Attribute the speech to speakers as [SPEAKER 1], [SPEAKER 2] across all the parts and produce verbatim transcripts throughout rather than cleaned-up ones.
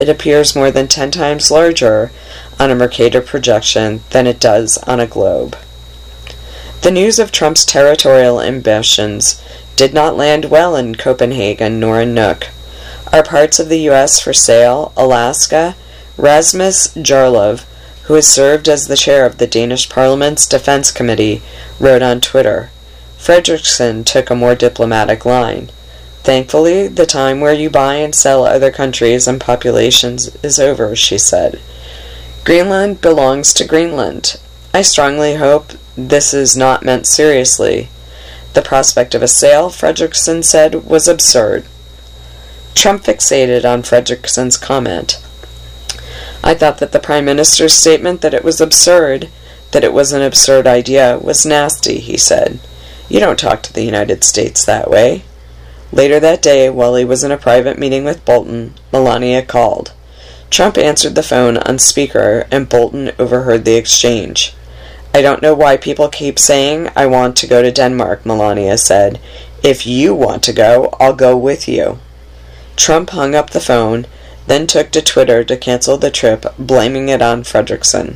[SPEAKER 1] it appears more than ten times larger on a Mercator projection than it does on a globe. The news of Trump's territorial ambitions did not land well in Copenhagen nor in Nuuk. Are parts of the U S for sale? Alaska? Rasmus Jarlov, who has served as the chair of the Danish Parliament's Defense Committee, wrote on Twitter. Fredriksson took a more diplomatic line. Thankfully, the time where you buy and sell other countries and populations is over, she said. Greenland belongs to Greenland. I strongly hope this is not meant seriously. The prospect of a sale, Fredriksson said, was absurd. Trump fixated on Fredriksson's comment. I thought that the Prime Minister's statement that it was absurd, that it was an absurd idea, was nasty, he said. You don't talk to the United States that way. Later that day, while he was in a private meeting with Bolton, Melania called. Trump answered the phone on speaker, and Bolton overheard the exchange. I don't know why people keep saying I want to go to Denmark, Melania said. If you want to go, I'll go with you. Trump hung up the phone, then took to Twitter to cancel the trip, blaming it on Fredriksson.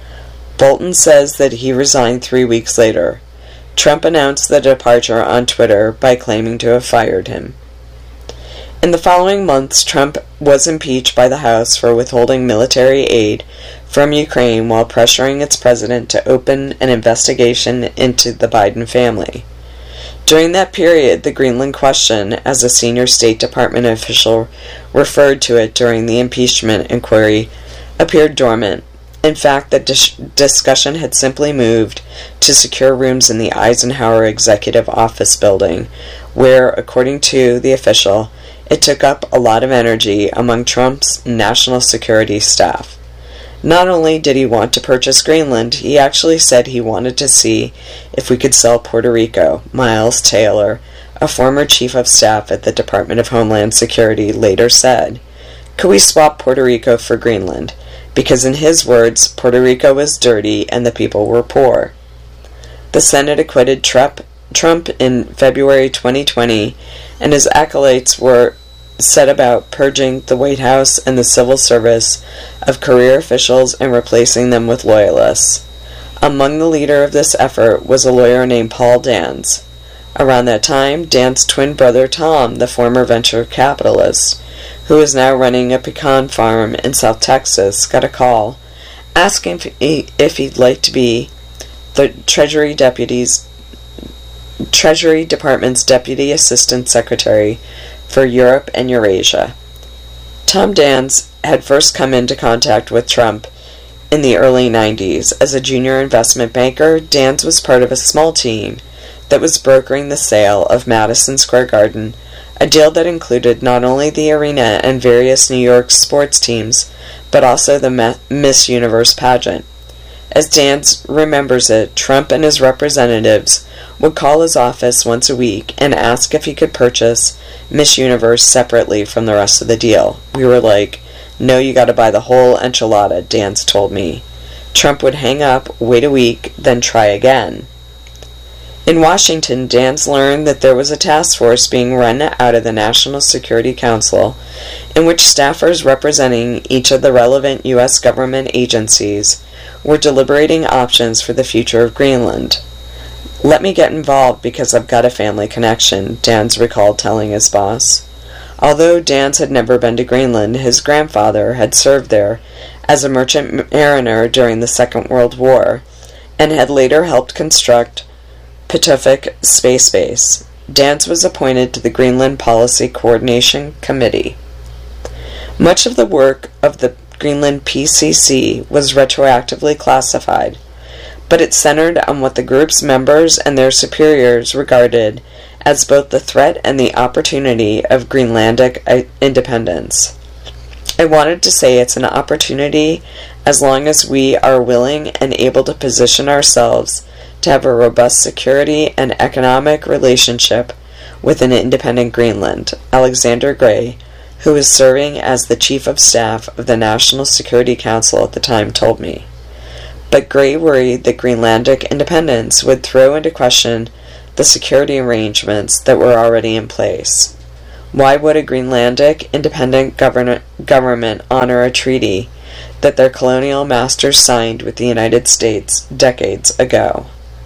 [SPEAKER 1] Bolton says that he resigned three weeks later. Trump announced the departure on Twitter by claiming to have fired him. In the following months, Trump was impeached by the House for withholding military aid from Ukraine while pressuring its president to open an investigation into the Biden family. During that period, the Greenland question, as a senior State Department official referred to it during the impeachment inquiry, appeared dormant. In fact, the dis- discussion had simply moved to secure rooms in the Eisenhower Executive Office building, where, according to the official, it took up a lot of energy among Trump's national security staff. Not only did he want to purchase Greenland, he actually said he wanted to see if we could sell Puerto Rico. Miles Taylor, a former chief of staff at the Department of Homeland Security, later said, "Could we swap Puerto Rico for Greenland?" Because in his words, Puerto Rico was dirty and the people were poor. The Senate acquitted Trump, Trump in February twenty twenty, and his acolytes were set about purging the White House and the civil service of career officials and replacing them with loyalists. Among the leader of this effort was a lawyer named Paul Dans. Around that time, Dan's twin brother Tom, the former venture capitalist, who is now running a pecan farm in South Texas, got a call asking if, he, if he'd like to be the Treasury Deputy's Treasury Department's Deputy Assistant Secretary for Europe and Eurasia. Tom Dans had first come into contact with Trump in the early nineties. As a junior investment banker, Dans was part of a small team that was brokering the sale of Madison Square Garden, a deal that included not only the arena and various New York sports teams, but also the Miss Universe pageant. As Dans remembers it, Trump and his representatives would call his office once a week and ask if he could purchase Miss Universe separately from the rest of the deal. We were like, "No, you gotta buy the whole enchilada," Dans told me. Trump would hang up, wait a week, then try again. In Washington, Dans learned that there was a task force being run out of the National Security Council in which staffers representing each of the relevant U S government agencies were deliberating options for the future of Greenland. "Let me get involved because I've got a family connection," Dans recalled telling his boss. Although Dans had never been to Greenland, his grandfather had served there as a merchant mariner during the Second World War and had later helped construct Pituffik Space Base. Dans was appointed to the Greenland Policy Coordination Committee. Much of the work of the Greenland P C C was retroactively classified, but it centered on what the group's members and their superiors regarded as both the threat and the opportunity of Greenlandic independence. I wanted to say it's an opportunity as long as we are willing and able to position ourselves to have a robust security and economic relationship with an independent Greenland, Alexander Gray, who was serving as the Chief of Staff of the National Security Council at the time, told me. But Gray worried that Greenlandic independence would throw into question the security arrangements that were already in place. Why would a Greenlandic independent govern- government honor a treaty that their colonial masters signed with the United States decades ago?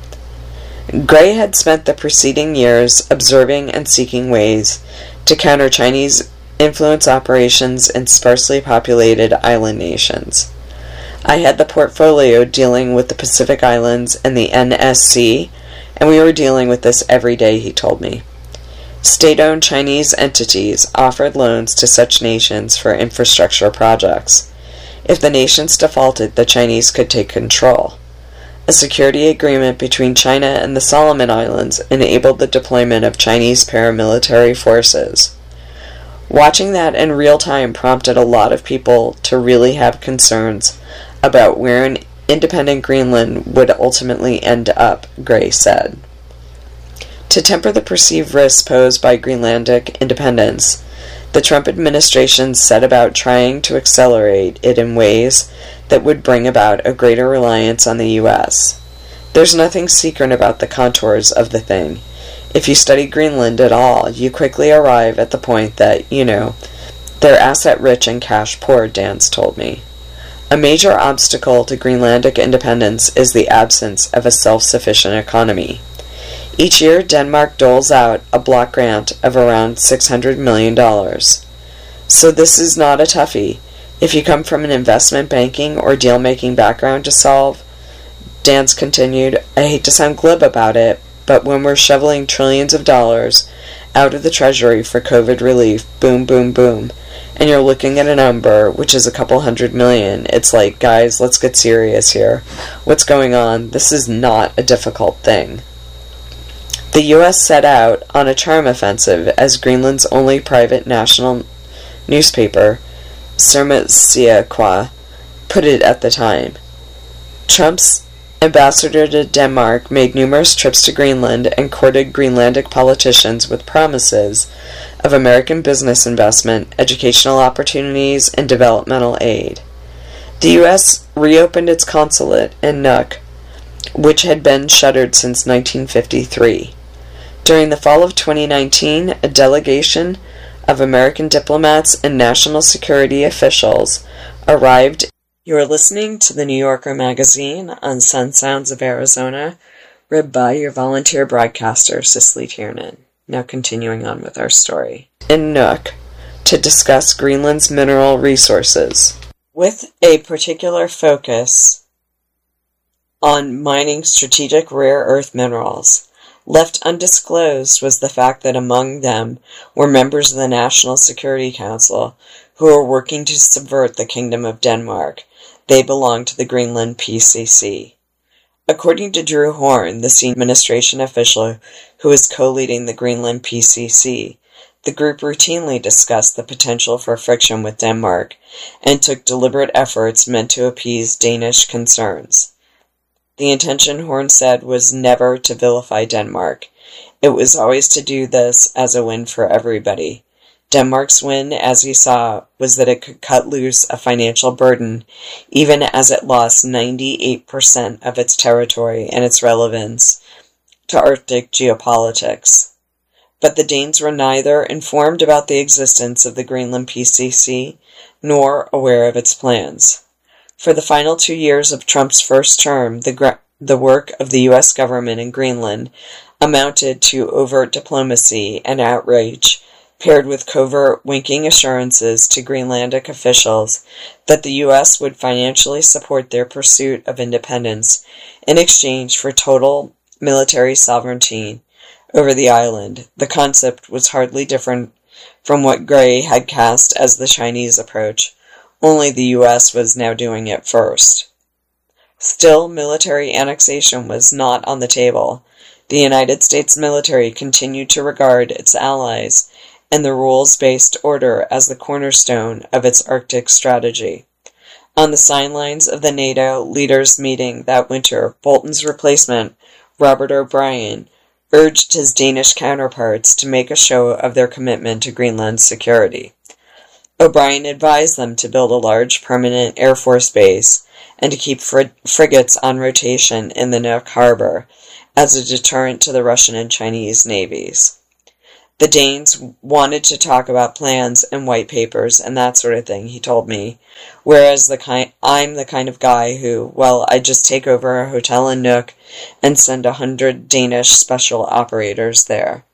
[SPEAKER 1] Gray had spent the preceding years observing and seeking ways to counter Chinese influence operations in sparsely populated island nations. I had the portfolio dealing with the Pacific Islands and the N S C, and we were dealing with this every day, he told me. State-owned Chinese entities offered loans to such nations for infrastructure projects. If the nations defaulted, the Chinese could take control. A security agreement between China and the Solomon Islands enabled the deployment of Chinese paramilitary forces. Watching that in real time prompted a lot of people to really have concerns about where an independent Greenland would ultimately end up, Gray said. To temper the perceived risks posed by Greenlandic independence, the Trump administration set about trying to accelerate it in ways that would bring about a greater reliance on the U S. There's nothing secret about the contours of the thing. If you study Greenland at all, you quickly arrive at the point that, you know, they're asset-rich and cash-poor, Dance told me. A major obstacle to Greenlandic independence is the absence of a self-sufficient economy. Each year, Denmark doles out a block grant of around six hundred million dollars. So this is not a toughie. If you come from an investment banking or deal-making background to solve, Dance continued, I hate to sound glib about it, but when we're shoveling trillions of dollars out of the Treasury for COVID relief, boom, boom, boom, and you're looking at a number, which is a couple hundred million, it's like, guys, let's get serious here. What's going on? This is not a difficult thing. The U S set out on a charm offensive as Greenland's only private national newspaper, Sermasiaqua, put it at the time. Trump's ambassador to Denmark made numerous trips to Greenland and courted Greenlandic politicians with promises of American business investment, educational opportunities, and developmental aid. The U S reopened its consulate in Nuuk, which had been shuttered since nineteen fifty-three. During the fall of twenty nineteen, a delegation of American diplomats and national security officials arrived. You are listening to the New Yorker magazine on Sun Sounds of Arizona, read by your volunteer broadcaster, Cicely Tiernan. Now continuing on with our story. In Nuuk, to discuss Greenland's mineral resources, with a particular focus on mining strategic rare earth minerals. Left undisclosed was the fact that among them were members of the National Security Council who were working to subvert the Kingdom of Denmark. They belonged to the Greenland P C C. According to Drew Horn, the senior administration official who is co-leading the Greenland P C C, the group routinely discussed the potential for friction with Denmark and took deliberate efforts meant to appease Danish concerns. The intention, Horn said, was never to vilify Denmark. It was always to do this as a win for everybody. Denmark's win, as he saw, was that it could cut loose a financial burden, even as it lost ninety-eight percent of its territory and its relevance to Arctic geopolitics. But the Danes were neither informed about the existence of the Greenland P C C, nor aware of its plans. For the final two years of Trump's first term, the, gra- the work of the U S government in Greenland amounted to overt diplomacy and outrage, paired with covert winking assurances to Greenlandic officials that the U S would financially support their pursuit of independence in exchange for total military sovereignty over the island. The concept was hardly different from what Gray had cast as the Chinese approach. Only the U S was now doing it first. Still, military annexation was not on the table. The United States military continued to regard its allies and the rules-based order as the cornerstone of its Arctic strategy. On the sidelines of the NATO leaders' meeting that winter, Bolton's replacement, Robert O'Brien, urged his Danish counterparts to make a show of their commitment to Greenland's security. O'Brien advised them to build a large permanent Air Force base and to keep frig- frigates on rotation in the Nuuk harbor as a deterrent to the Russian and Chinese navies. The Danes wanted to talk about plans and white papers and that sort of thing, he told me, whereas the kind, I'm the kind of guy who, well, I just take over a hotel in Nuuk and send a hundred Danish special operators there.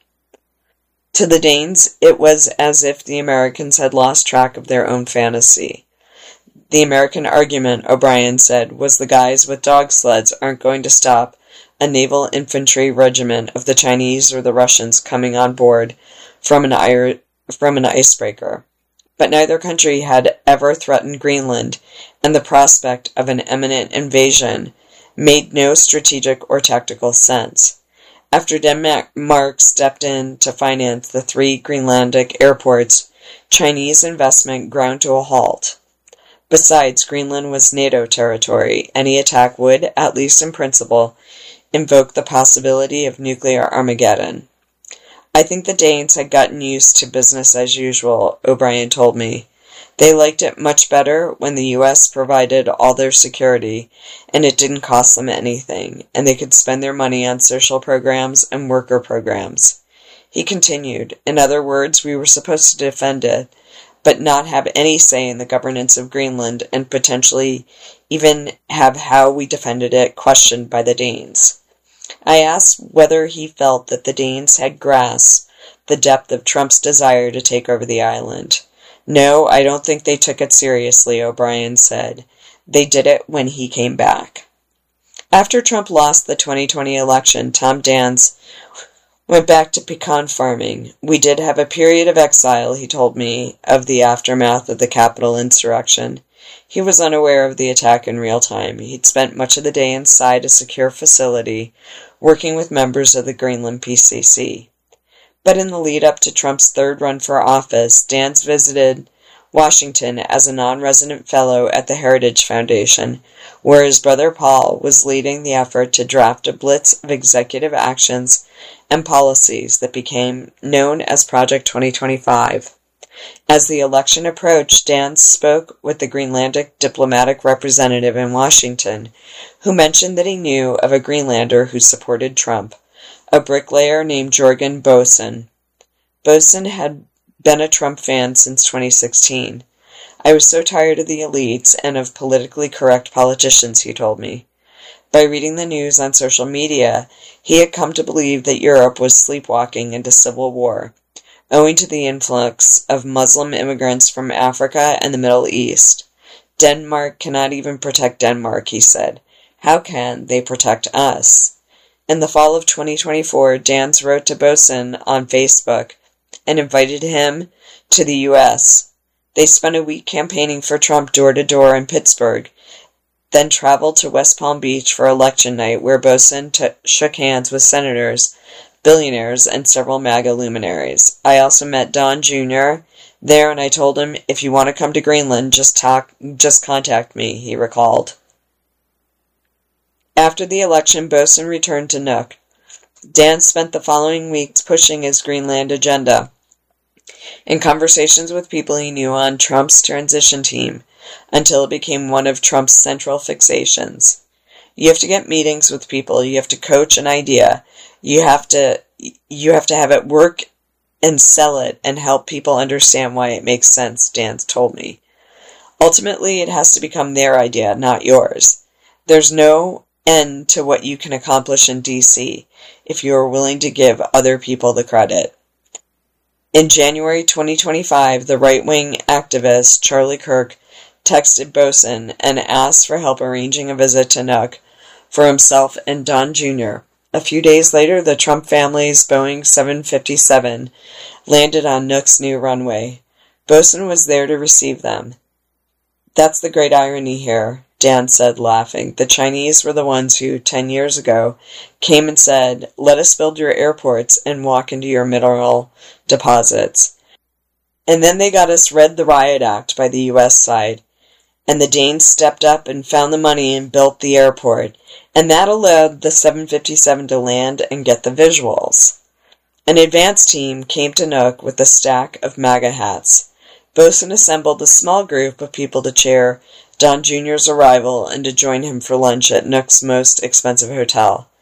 [SPEAKER 1] To the Danes, it was as if the Americans had lost track of their own fantasy. The American argument, O'Brien said, was the guys with dog sleds aren't going to stop a naval infantry regiment of the Chinese or the Russians coming on board from an, ir- from an icebreaker. But neither country had ever threatened Greenland, and the prospect of an imminent invasion made no strategic or tactical sense. After Denmark stepped in to finance the three Greenlandic airports, Chinese investment ground to a halt. Besides, Greenland was NATO territory. Any attack would, at least in principle, invoke the possibility of nuclear Armageddon. I think the Danes had gotten used to business as usual, O'Brien told me. They liked it much better when the U S provided all their security, and it didn't cost them anything, and they could spend their money on social programs and worker programs. He continued, in other words, we were supposed to defend it, but not have any say in the governance of Greenland, and potentially even have how we defended it questioned by the Danes. I asked whether he felt that the Danes had grasped the depth of Trump's desire to take over the island. No, I don't think they took it seriously, O'Brien said. They did it when he came back. After Trump lost the twenty twenty election, Tom Dance went back to pecan farming. We did have a period of exile, he told me, of the aftermath of the Capitol insurrection. He was unaware of the attack in real time. He'd spent much of the day inside a secure facility, working with members of the Greenland P C C. But in the lead-up to Trump's third run for office, Dance visited Washington as a non-resident fellow at the Heritage Foundation, where his brother Paul was leading the effort to draft a blitz of executive actions and policies that became known as Project twenty twenty-five. As the election approached, Dance spoke with the Greenlandic diplomatic representative in Washington, who mentioned that he knew of a Greenlander who supported Trump, a bricklayer named Jorgen Boesen. Boesen had been a Trump fan since twenty sixteen. I was so tired of the elites and of politically correct politicians, he told me. By reading the news on social media, he had come to believe that Europe was sleepwalking into civil war, owing to the influx of Muslim immigrants from Africa and the Middle East. Denmark cannot even protect Denmark, he said. How can they protect us? In the fall of twenty twenty-four, Dance wrote to Boesen on Facebook and invited him to the U S. They spent a week campaigning for Trump door-to-door in Pittsburgh, then traveled to West Palm Beach for election night, where Boesen t- shook hands with senators, billionaires, and several MAGA luminaries. I also met Don Junior there, and I told him, if you want to come to Greenland, just talk, just contact me, he recalled. After the election, Boesen returned to Nuuk. Dance spent the following weeks pushing his Greenland agenda. In conversations with people he knew on Trump's transition team, until it became one of Trump's central fixations. You have to get meetings with people, you have to coach an idea, you have to you have to have it work and sell it and help people understand why it makes sense, Dance told me. Ultimately, it has to become their idea, not yours. There's no end to what you can accomplish in D C if you are willing to give other people the credit. In January twenty twenty-five, the right-wing activist Charlie Kirk texted Boesen and asked for help arranging a visit to Nuuk for himself and Don Junior A few days later, the Trump family's Boeing seven fifty-seven landed on Nuuk's new runway. Boesen was there to receive them. That's the great irony here, Dan said, laughing. The Chinese were the ones who, ten years ago, came and said, let us build your airports and walk into your mineral deposits. And then they got us read the Riot Act by the U S side. And the Danes stepped up and found the money and built the airport. And that allowed the seven fifty-seven to land and get the visuals. An advance team came to Nuuk with a stack of MAGA hats. Boesen assembled a small group of people to cheer Don Junior's arrival and to join him for lunch at Nuuk's most expensive hotel.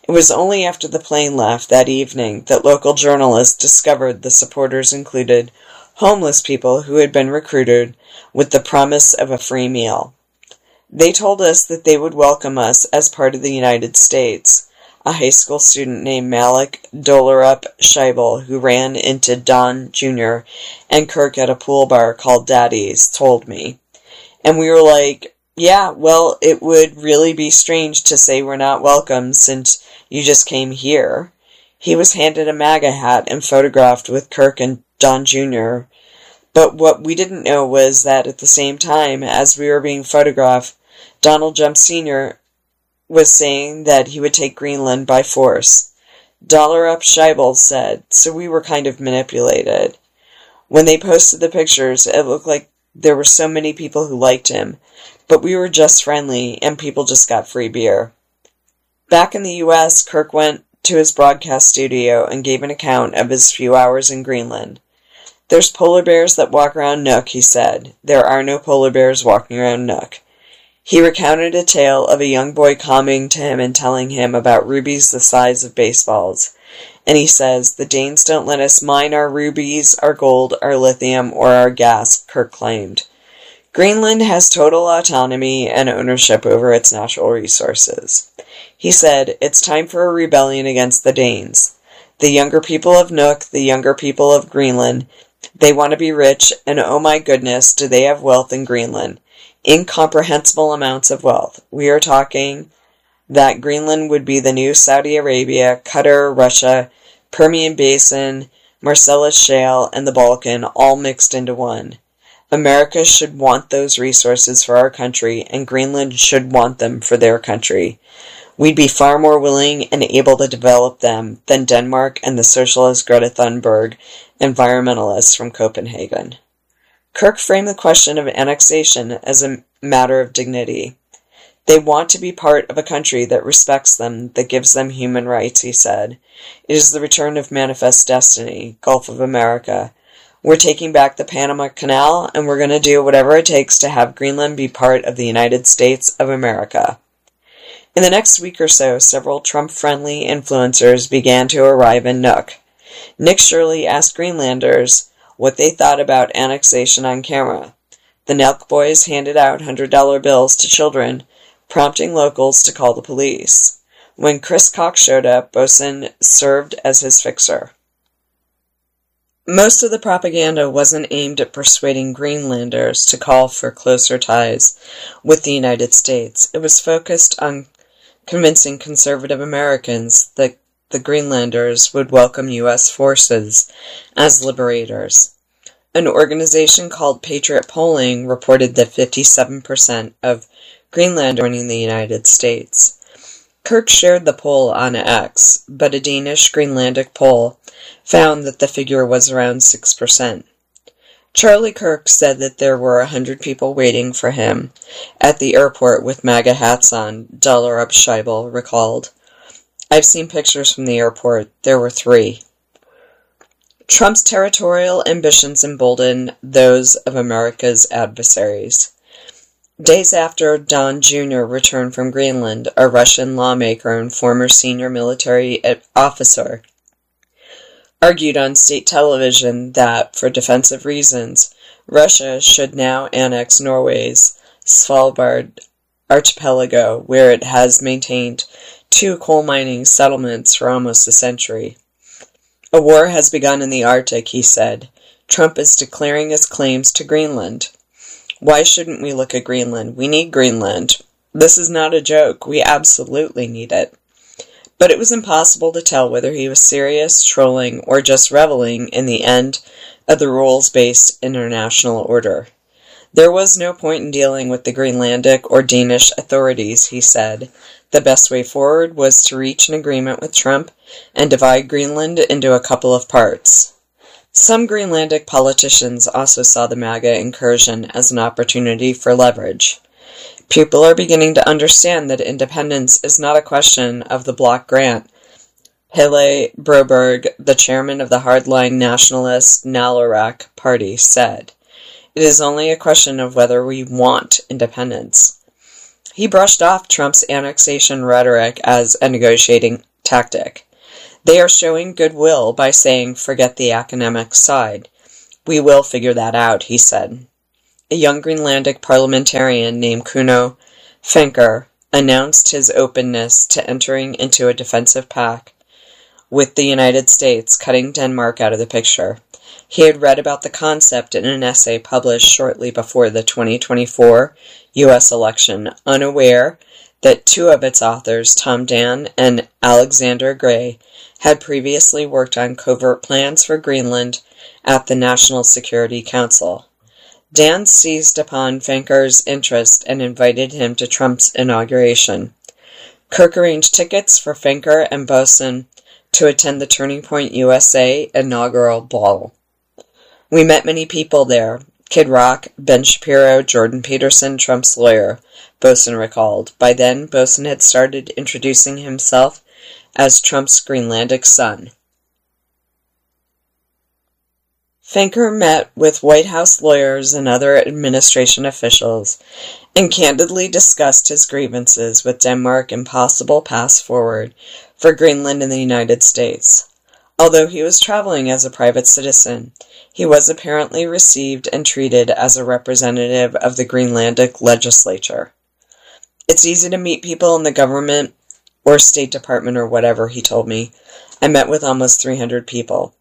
[SPEAKER 1] It was only after the plane left that evening that local journalists discovered the supporters included homeless people who had been recruited with the promise of a free meal. They told us that they would welcome us as part of the United States. A high school student named Malik Dolarup Scheibel, who ran into Don Junior and Kirk at a pool bar called Daddy's, told me. And we were like, yeah, well, it would really be strange to say we're not welcome since you just came here. He was handed a MAGA hat and photographed with Kirk and Don Junior But what we didn't know was that at the same time as we were being photographed, Donald Trump Senior was saying that he would take Greenland by force. Dolarup Scheibel said, so we were kind of manipulated. When they posted the pictures, it looked like there were so many people who liked him, but we were just friendly and people just got free beer. Back in the U S, Kirk went to his broadcast studio and gave an account of his few hours in Greenland. There's polar bears that walk around Nook, he said. There are no polar bears walking around Nook. He recounted a tale of a young boy coming to him and telling him about rubies the size of baseballs. And he says, the Danes don't let us mine our rubies, our gold, our lithium, or our gas, Kirk claimed. Greenland has total autonomy and ownership over its natural resources. He said, it's time for a rebellion against the Danes. The younger people of Nook, the younger people of Greenland, they want to be rich, and oh my goodness, do they have wealth in Greenland. Incomprehensible amounts of wealth. We are talking that Greenland would be the new Saudi Arabia, Qatar, Russia, Permian Basin, Marcellus Shale, and the Balkan all mixed into one. America should want those resources for our country, and Greenland should want them for their country. We'd be far more willing and able to develop them than Denmark and the socialist Greta Thunberg, environmentalists from Copenhagen. Kirk framed the question of annexation as a matter of dignity. They want to be part of a country that respects them, that gives them human rights, he said. It is the return of Manifest Destiny, Gulf of America. We're taking back the Panama Canal, and we're going to do whatever it takes to have Greenland be part of the United States of America. In the next week or so, several Trump-friendly influencers began to arrive in Nook. Nick Shirley asked Greenlanders what they thought about annexation on camera. The Nelk boys handed out one hundred dollar bills to children, prompting locals to call the police. When Chris Cox showed up, Boson served as his fixer. Most of the propaganda wasn't aimed at persuading Greenlanders to call for closer ties with the United States. It was focused on convincing conservative Americans that the Greenlanders would welcome U S forces as liberators. An organization called Patriot Polling reported that fifty-seven percent of Greenlanders joining the United States. Kirk shared the poll on X, but a Danish Greenlandic poll found that the figure was around six percent. Charlie Kirk said that there were a hundred people waiting for him at the airport with MAGA hats on, Dolarup Scheibel recalled. I've seen pictures from the airport. There were three. Trump's territorial ambitions emboldened those of America's adversaries. Days after Don Junior returned from Greenland, a Russian lawmaker and former senior military officer argued on state television that, for defensive reasons, Russia should now annex Norway's Svalbard archipelago, where it has maintained two coal mining settlements for almost a century. A war has begun in the Arctic, he said. Trump is declaring his claims to Greenland. Why shouldn't we look at Greenland? We need Greenland. This is not a joke. We absolutely need it. But it was impossible to tell whether he was serious, trolling, or just reveling in the end of the rules-based international order. There was no point in dealing with the Greenlandic or Danish authorities, he said. The best way forward was to reach an agreement with Trump and divide Greenland into a couple of parts. Some Greenlandic politicians also saw the MAGA incursion as an opportunity for leverage. People are beginning to understand that independence is not a question of the bloc grant, Pelle Broberg, the chairman of the hardline nationalist Nalaraq party, said. It is only a question of whether we want independence. He brushed off Trump's annexation rhetoric as a negotiating tactic. They are showing goodwill by saying, forget the academic side. We will figure that out, he said. A young Greenlandic parliamentarian named Kuno Fenker announced his openness to entering into a defensive pact with the United States, cutting Denmark out of the picture. He had read about the concept in an essay published shortly before the twenty twenty-four U S election, unaware that two of its authors, Tom Dan and Alexander Gray, had previously worked on covert plans for Greenland at the National Security Council. Dan seized upon Fenker's interest and invited him to Trump's inauguration. Kirk arranged tickets for Fenker and Boesen to attend the Turning Point U S A inaugural ball. We met many people there. Kid Rock, Ben Shapiro, Jordan Peterson, Trump's lawyer, Boesen recalled. By then, Boesen had started introducing himself as Trump's Greenlandic son. Fenker met with White House lawyers and other administration officials and candidly discussed his grievances with Denmark and possible paths forward for Greenland and the United States. Although he was traveling as a private citizen, he was apparently received and treated as a representative of the Greenlandic legislature. It's easy to meet people in the government or State Department or whatever, he told me. I met with almost three hundred people.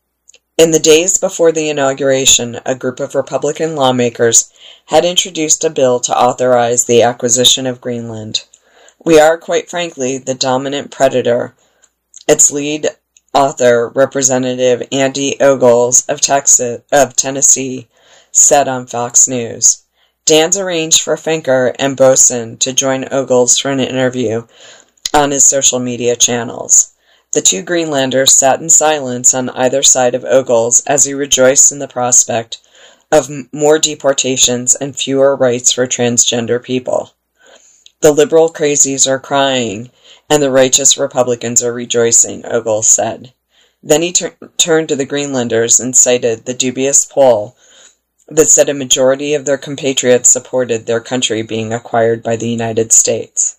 [SPEAKER 1] In the days before the inauguration, a group of Republican lawmakers had introduced a bill to authorize the acquisition of Greenland. We are, quite frankly, the dominant predator, its lead author, Representative Andy Ogles of Texas, of Tennessee, said on Fox News. Dan's arranged for Fenker and Boesen to join Ogles for an interview on his social media channels. The two Greenlanders sat in silence on either side of Ogles as he rejoiced in the prospect of more deportations and fewer rights for transgender people. The liberal crazies are crying, and the righteous Republicans are rejoicing, Ogles said. Then he tur- turned to the Greenlanders and cited the dubious poll that said a majority of their compatriots supported their country being acquired by the United States.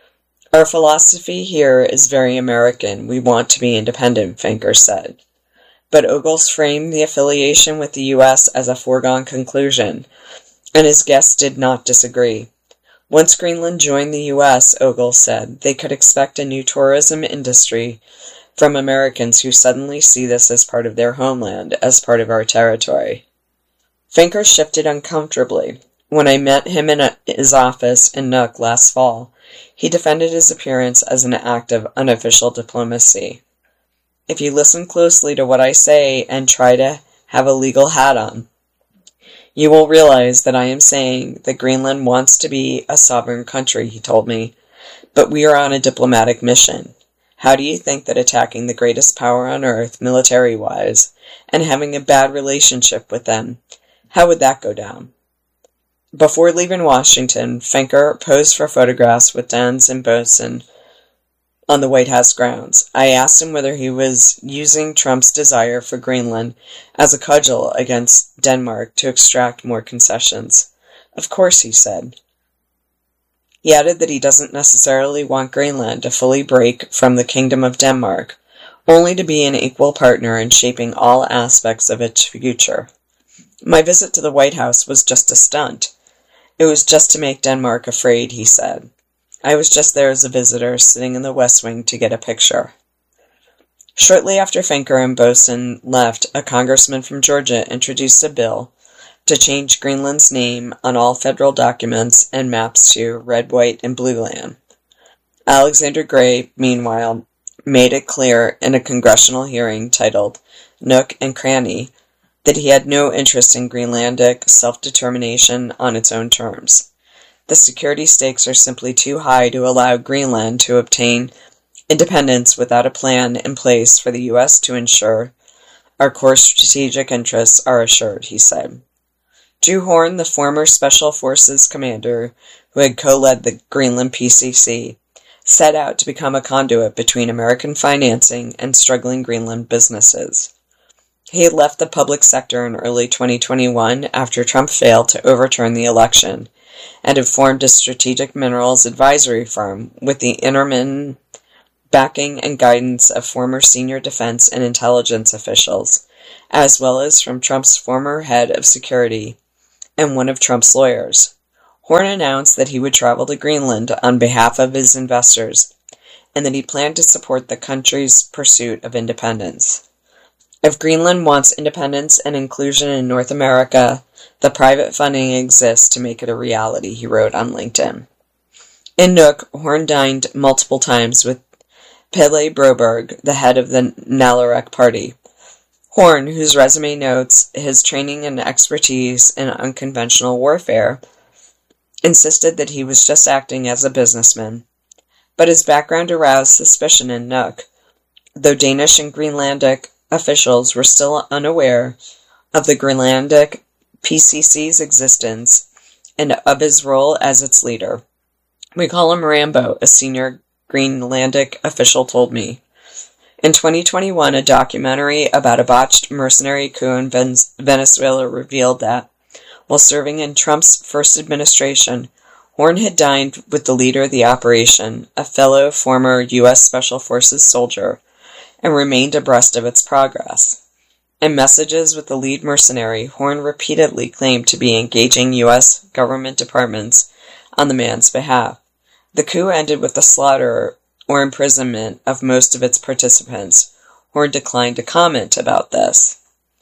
[SPEAKER 1] Our philosophy here is very American. We want to be independent, Fenker said. But Ogles framed the affiliation with the U S as a foregone conclusion, and his guests did not disagree. Once Greenland joined the U S, Ogles said, they could expect a new tourism industry from Americans who suddenly see this as part of their homeland, as part of our territory. Fenker shifted uncomfortably. When I met him in a, his office in Nuuk last fall, he defended his appearance as an act of unofficial diplomacy. If you listen closely to what I say and try to have a legal hat on, you will realize that I am saying that Greenland wants to be a sovereign country, he told me, but we are on a diplomatic mission. How do you think that attacking the greatest power on earth, military-wise, and having a bad relationship with them, how would that go down? Before leaving Washington, Fenker posed for photographs with Dans and Boesen on the White House grounds. I asked him whether he was using Trump's desire for Greenland as a cudgel against Denmark to extract more concessions. Of course, he said. He added that he doesn't necessarily want Greenland to fully break from the Kingdom of Denmark, only to be an equal partner in shaping all aspects of its future. My visit to the White House was just a stunt. It was just to make Denmark afraid, he said. I was just there as a visitor, sitting in the West Wing to get a picture. Shortly after Fenker and Boesen left, a congressman from Georgia introduced a bill to change Greenland's name on all federal documents and maps to red, white, and blue land. Alexander Gray, meanwhile, made it clear in a congressional hearing titled Nook and Cranny that he had no interest in Greenlandic self-determination on its own terms. The security stakes are simply too high to allow Greenland to obtain independence without a plan in place for the U S to ensure our core strategic interests are assured, he said. Drew Horn, the former Special Forces commander who had co-led the Greenland P C C, set out to become a conduit between American financing and struggling Greenland businesses. He had left the public sector in early twenty twenty-one after Trump failed to overturn the election and had formed a strategic minerals advisory firm with the Innerman backing and guidance of former senior defense and intelligence officials, as well as from Trump's former head of security and one of Trump's lawyers. Horn announced that he would travel to Greenland on behalf of his investors, and that he planned to support the country's pursuit of independence. If Greenland wants independence and inclusion in North America, the private funding exists to make it a reality, he wrote on LinkedIn. In Nuuk, Horn dined multiple times with Pele Broberg, the head of the Nalarek Party. Horn, whose resume notes his training and expertise in unconventional warfare, insisted that he was just acting as a businessman. But his background aroused suspicion in Nuuk, though Danish and Greenlandic officials were still unaware of the Greenlandic P C C's existence and of his role as its leader. "We call him Rambo," a senior Greenlandic official told me. In twenty twenty-one, a documentary about a botched mercenary coup in Venezuela revealed that, while serving in Trump's first administration, Horn had dined with the leader of the operation, a fellow former U S Special Forces soldier, and remained abreast of its progress. In messages with the lead mercenary, Horn repeatedly claimed to be engaging U S government departments on the man's behalf. The coup ended with the slaughter or imprisonment of most of its participants. Horn declined to comment about this.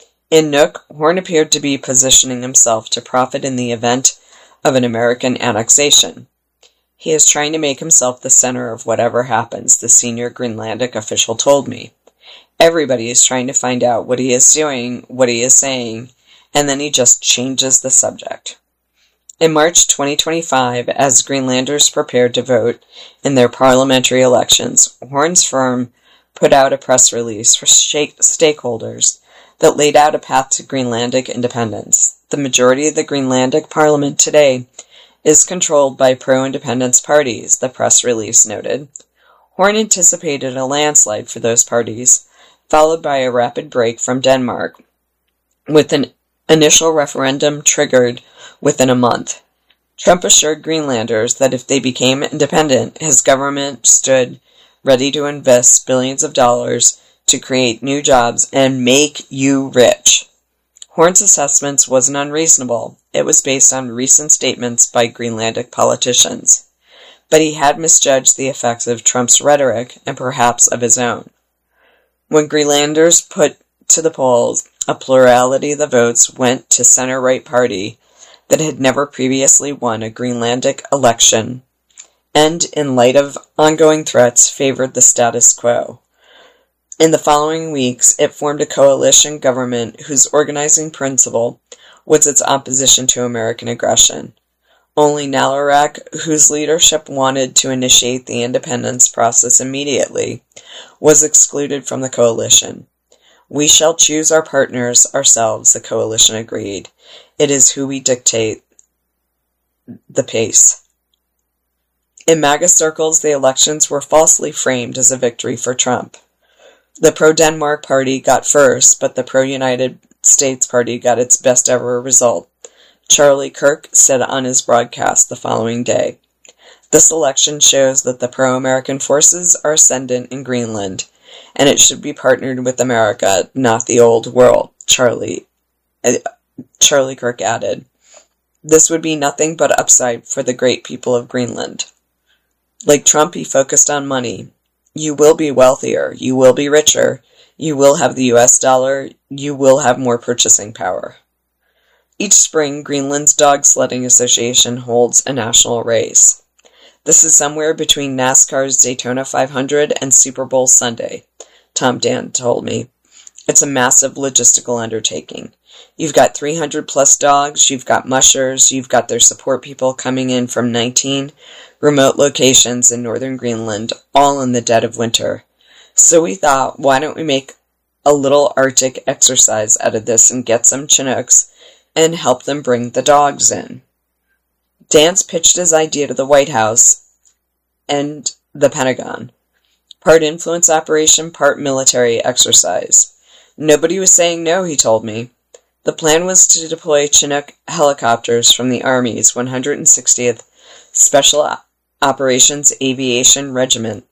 [SPEAKER 1] In Nuuk, Horn appeared to be positioning himself to profit in the event of an American annexation. "He is trying to make himself the center of whatever happens," the senior Greenlandic official told me. "Everybody is trying to find out what he is doing, what he is saying, and then he just changes the subject." In March twenty twenty-five, as Greenlanders prepared to vote in their parliamentary elections, Horn's firm put out a press release for stakeholders that laid out a path to Greenlandic independence. The majority of the Greenlandic parliament today is controlled by pro-independence parties, the press release noted. Horn anticipated a landslide for those parties, followed by a rapid break from Denmark, with an initial referendum triggered within a month. Trump assured Greenlanders that if they became independent, his government stood ready to invest billions of dollars to create new jobs and make you rich. Horn's assessment wasn't unreasonable. It was based on recent statements by Greenlandic politicians. But he had misjudged the effects of Trump's rhetoric and perhaps of his own. When Greenlanders put to the polls, a plurality of the votes went to center-right party that had never previously won a Greenlandic election, and in light of ongoing threats, favored the status quo. In the following weeks, it formed a coalition government whose organizing principle was its opposition to American aggression. Only Nalarek, whose leadership wanted to initiate the independence process immediately, was excluded from the coalition. "We shall choose our partners ourselves," the coalition agreed. "It is who we dictate the pace." In MAGA circles, the elections were falsely framed as a victory for Trump. The pro-Denmark party got first, but the pro-United States party got its best ever result, Charlie Kirk said on his broadcast the following day. "This election shows that the pro-American forces are ascendant in Greenland, and it should be partnered with America, not the old world," Charlie, uh, Charlie Kirk added. "This would be nothing but upside for the great people of Greenland." Like Trump, he focused on money. You will be wealthier, you will be richer, you will have the U S dollar, you will have more purchasing power. Each spring, Greenland's Dog Sledding Association holds a national race. This is somewhere between NASCAR's Daytona five hundred and Super Bowl Sunday, Tom Dan told me. It's a massive logistical undertaking. You've got three hundred plus dogs, you've got mushers, you've got their support people coming in from nineteen remote locations in northern Greenland, all in the dead of winter. So we thought, why don't we make a little Arctic exercise out of this and get some Chinooks and help them bring the dogs in. Dance pitched his idea to the White House and the Pentagon. Part influence operation, part military exercise. Nobody was saying no, he told me. The plan was to deploy Chinook helicopters from the Army's one hundred sixtieth Special Operations Aviation Regiment,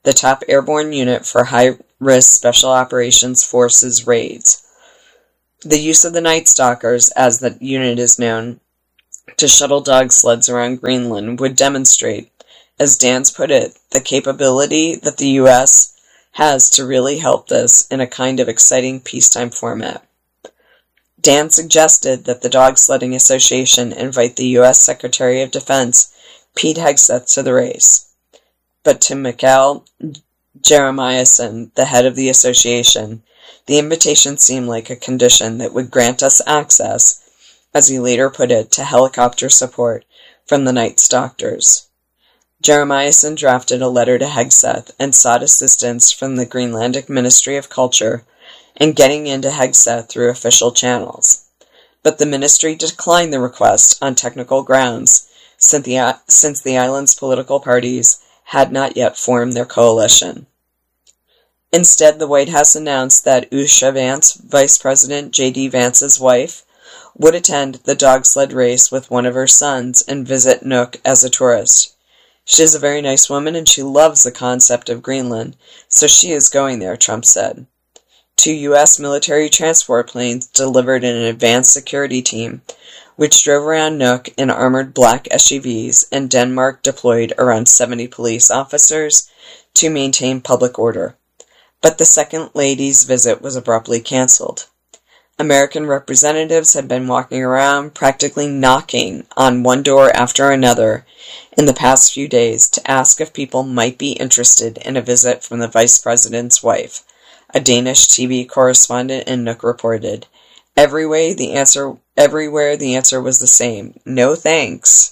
[SPEAKER 1] the top airborne unit for high-risk Special Operations Forces raids. The use of the Night Stalkers, as the unit is known, to shuttle dog sleds around Greenland would demonstrate, as Dans put it, the capability that the U S has to really help this in a kind of exciting peacetime format. Dan suggested that the Dog Sledding Association invite the U S Secretary of Defense, Pete Hegseth, to the race. But to Mikhail Jeremiason, the head of the association, the invitation seemed like a condition that would grant us access, as he later put it, to helicopter support from the Night Stalkers. Jeremiason drafted a letter to Hegseth and sought assistance from the Greenlandic Ministry of Culture in getting into Hegseth through official channels. But the ministry declined the request on technical grounds, since the, since the island's political parties had not yet formed their coalition. Instead, the White House announced that Usha Vance, Vice President J D Vance's wife, would attend the dog sled race with one of her sons and visit Nuuk as a tourist. She is a very nice woman and she loves the concept of Greenland, so she is going there, Trump said. Two U S military transport planes delivered an advanced security team, which drove around Nuuk in armored black S U Vs, and Denmark deployed around seventy police officers to maintain public order. But the second lady's visit was abruptly cancelled. American representatives had been walking around, practically knocking on one door after another in the past few days to ask if people might be interested in a visit from the vice president's wife, a Danish T V correspondent in Nuuk reported. Everywhere the answer, everywhere the answer was the same: no thanks.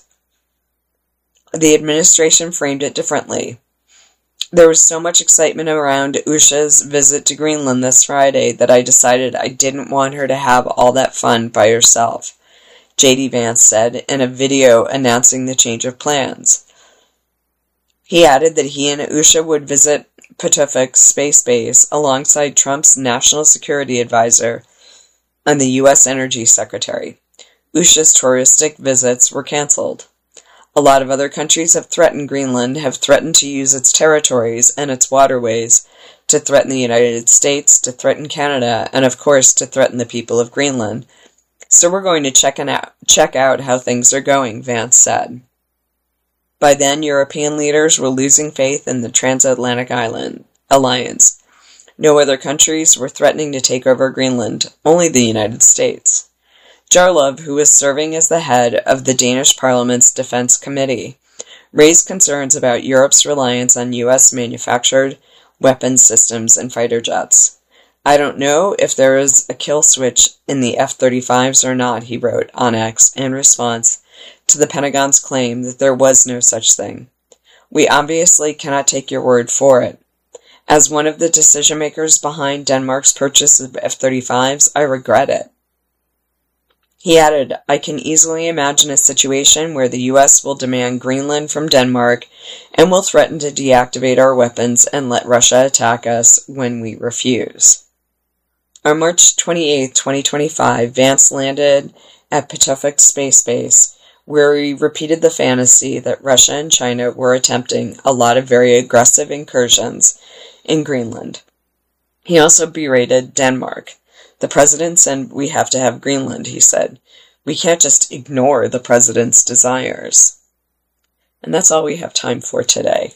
[SPEAKER 1] The administration framed it differently. There was so much excitement around Usha's visit to Greenland this Friday that I decided I didn't want her to have all that fun by herself, J D Vance said in a video announcing the change of plans. He added that he and Usha would visit Pituffik Space Base alongside Trump's National Security Advisor and the U S Energy Secretary. Usha's touristic visits were cancelled. A lot of other countries have threatened Greenland, have threatened to use its territories and its waterways to threaten the United States, to threaten Canada, and of course to threaten the people of Greenland. So we're going to check, out, check out how things are going, Vance said. By then, European leaders were losing faith in the transatlantic island alliance. No other countries were threatening to take over Greenland, only the United States. Jarlov, who was serving as the head of the Danish Parliament's Defense Committee, raised concerns about Europe's reliance on U S-manufactured weapons systems and fighter jets. I don't know if there is a kill switch in the F thirty-fives or not, he wrote on X in response to the Pentagon's claim that there was no such thing. We obviously cannot take your word for it. As one of the decision-makers behind Denmark's purchase of F thirty-fives, I regret it. He added, I can easily imagine a situation where the U S will demand Greenland from Denmark and will threaten to deactivate our weapons and let Russia attack us when we refuse. On March twenty-eighth, twenty twenty-five, Vance landed at Pituffik Space Base, where he repeated the fantasy that Russia and China were attempting a lot of very aggressive incursions in Greenland. He also berated Denmark. The president said we have to have Greenland, he said. We can't just ignore the president's desires. And that's all we have time for today.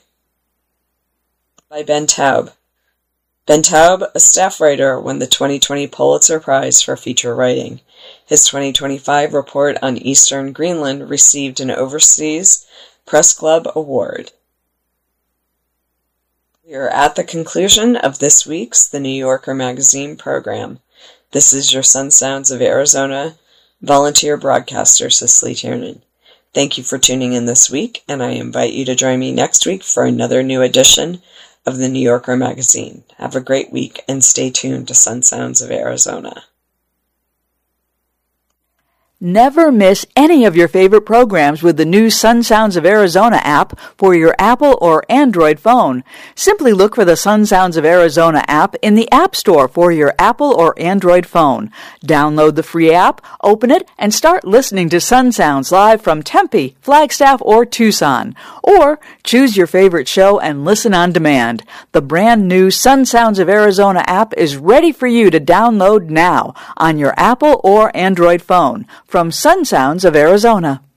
[SPEAKER 1] By Ben Taub. Ben Taub, a staff writer, won the twenty twenty Pulitzer Prize for feature writing. His twenty twenty-five report on Eastern Greenland received an Overseas Press Club award. We are at the conclusion of this week's The New Yorker Magazine program. This is your Sun Sounds of Arizona volunteer broadcaster, Cicely Tiernan. Thank you for tuning in this week, and I invite you to join me next week for another new edition of The New Yorker Magazine. Have a great week, and stay tuned to Sun Sounds of Arizona.
[SPEAKER 2] Never miss any of your favorite programs with the new Sun Sounds of Arizona app for your Apple or Android phone. Simply look for the Sun Sounds of Arizona app in the App Store for your Apple or Android phone. Download the free app, open it, and start listening to Sun Sounds live from Tempe, Flagstaff, or Tucson. Or choose your favorite show and listen on demand. The brand new Sun Sounds of Arizona app is ready for you to download now on your Apple or Android phone. From Sun Sounds of Arizona.